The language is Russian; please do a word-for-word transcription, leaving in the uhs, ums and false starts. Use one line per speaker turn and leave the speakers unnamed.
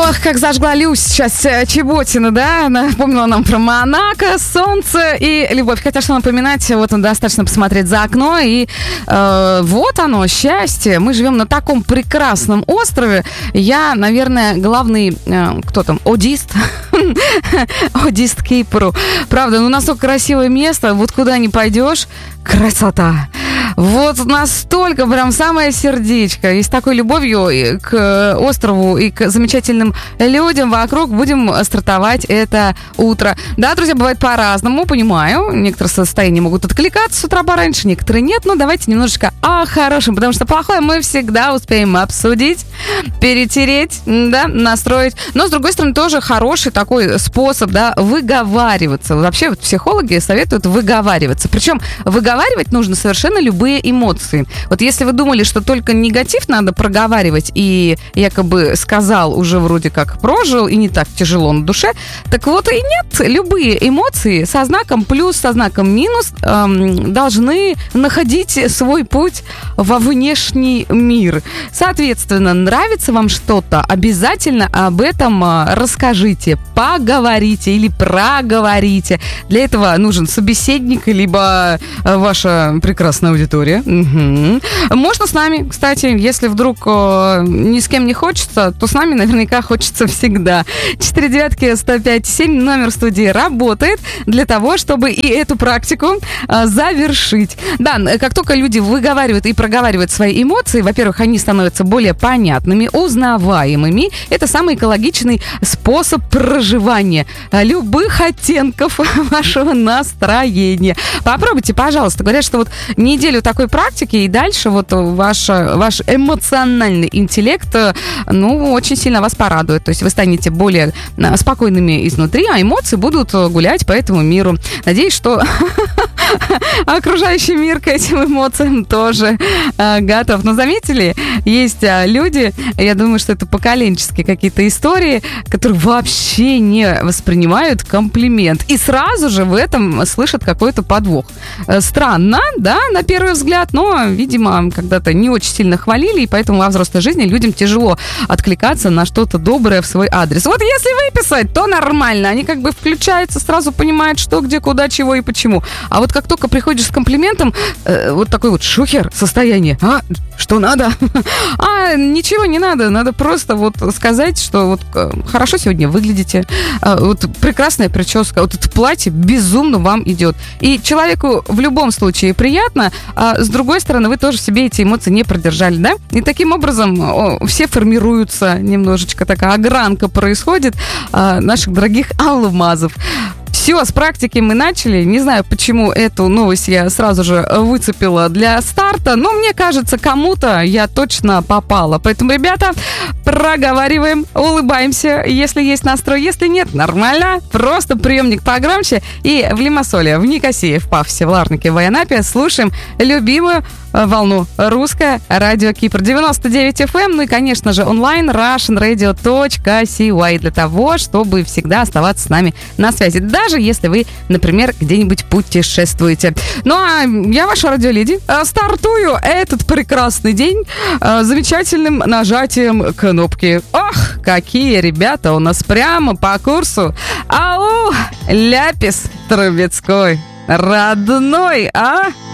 Ох, как зажгла Люсь сейчас Чеботина, да? Напомнила нам про Монако, солнце и любовь. Хотя, что напоминать, вот достаточно посмотреть за окно, и э, вот оно, счастье. Мы живем на таком прекрасном острове. Я, наверное, главный, э, кто там, одист? Одист Кипру. Правда, ну настолько красивое место, вот куда ни пойдешь, красота. Вот настолько, прям самое сердечко. И с такой любовью к острову и к замечательным людям вокруг будем стартовать это утро. Да, друзья, бывает по-разному, понимаю. Некоторые состояния могут откликаться с утра пораньше, некоторые нет. Но давайте немножечко о хорошем, потому что плохое мы всегда успеем обсудить, перетереть, да, настроить. Но, с другой стороны, тоже хороший такой способ, да, выговариваться. Вообще, вот психологи советуют выговариваться. Причем выговаривать нужно совершенно любые эмоции. Вот если вы думали, что только негатив надо проговаривать и якобы сказал, уже вроде как прожил, и не так тяжело на душе, так вот и нет. Любые эмоции со знаком плюс, со знаком минус эм, должны находить свой путь во внешний мир. Соответственно, нравится вам что-то, обязательно об этом расскажите, поговорите или проговорите. Для этого нужен собеседник, либо ваша прекрасная аудитория. Угу. Можно с нами, кстати, если вдруг э, ни с кем не хочется, то с нами наверняка хочется всегда. четыре девятки сто пять семь, номер студии работает для того, чтобы и эту практику э, завершить. Да, как только люди выговаривают и проговаривают свои эмоции, во-первых, они становятся более понятными, узнаваемыми. Это самый экологичный способ проживания любых оттенков вашего настроения. Попробуйте, пожалуйста. Говорят, что вот неделю такой практики, и дальше вот ваш, ваш эмоциональный интеллект, ну, очень сильно вас порадует. То есть вы станете более спокойными изнутри, а эмоции будут гулять по этому миру. Надеюсь, что окружающий мир к этим эмоциям тоже готов. Но заметили, есть люди, я думаю, что это поколенческие какие-то истории, которые вообще не воспринимают комплимент. И сразу же в этом слышат какой-то подвох. Странно, да, на первый взгляд, но, видимо, когда-то не очень сильно хвалили, и поэтому во взрослой жизни людям тяжело откликаться на что-то доброе в свой адрес. Вот если выписать, то нормально. Они как бы включаются, сразу понимают, что, где, куда, чего и почему. А вот как только приходишь с комплиментом, э, вот такой вот шухер состояние. А, что надо? А, ничего не надо. Надо просто вот сказать, что вот хорошо сегодня выглядите, э, вот прекрасная прическа, вот это платье безумно вам идет. И человеку в любом случае приятно, а с другой стороны, вы тоже себе эти эмоции не продержали, да? И таким образом о, все формируются, немножечко такая огранка происходит а, наших дорогих алмазов. Все, с практики мы начали. Не знаю, почему эту новость я сразу же выцепила для старта, но мне кажется, кому-то я точно попала. Поэтому, ребята, проговариваем, улыбаемся, если есть настрой. Если нет, нормально. Просто приемник погромче. И в Лимассоле, в Никосии, в Пафосе, в Ларнаке, в Анапе слушаем любимую волну русское радио Кипр девяносто девять эф эм, ну и, конечно же, онлайн russian radio точка си уай для того, чтобы всегда оставаться с нами на связи, даже если вы, например, где-нибудь путешествуете. Ну а я, ваша радиоледи, стартую этот прекрасный день замечательным нажатием кнопки. Ох, какие ребята у нас прямо по курсу. Ау, Ляпис Трубецкой, родной, а?